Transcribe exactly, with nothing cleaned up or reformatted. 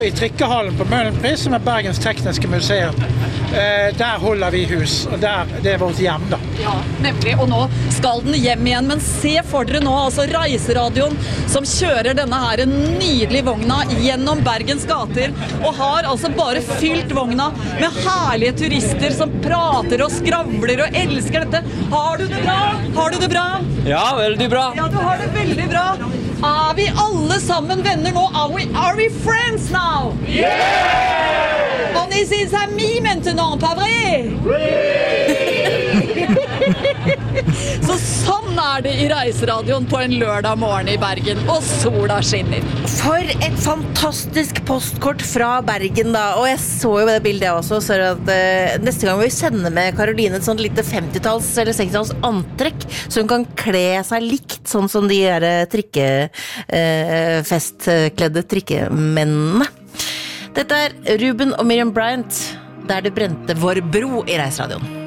I trikkehallen på Møhlenpris, som er Bergens tekniske museum, eh, der holder vi hus, og der, det er vårt hjem da. Ja, nemlig, og nå skal den hjem igjen, men se for dere nå, altså Reiseradioen som kjører denne her nydelige vogna gjennom Bergens gater, og har altså bare fylt vogna med herlige turister som prater og skravler og elsker dette. Har du det bra? Har du det bra? Ja, veldig bra. Ja, du har det veldig bra. Er vi alle sammen venner nå? Are we, are we friends now? Yeah! On est ses amis maintenant, pas vrai? Så sånn er det i Reiseradioen på en lørdag morgen i Bergen, og sola skinner. For et fantastisk postkort fra Bergen da, og jeg så jo det bildet også, så at uh, neste gang vi sender med Karoline et sånt lite femtitalls eller sekstitalls antrekk, så hun kan kle seg likt, sånn som de der trikkefestkledde uh, trikkemennene. Dette er Ruben og Miriam Bryant, der det brente vår bro i Reiseradioen.